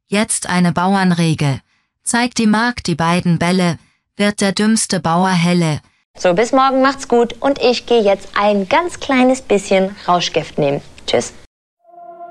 Jetzt eine Bauernregel. Zeigt die Magd die beiden Bälle, wird der dümmste Bauer helle. So, bis morgen, macht's gut und ich gehe jetzt ein ganz kleines bisschen Rauschgift nehmen. Tschüss.